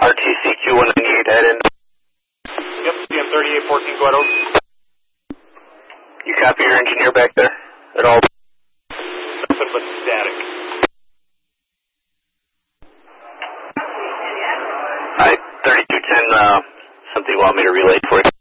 RTCQ 198 head in. Yep, CM 3814, go ahead, over. You copy your engineer back there at all? Nothing but static. Alright, 3210, something you want me to relay for you?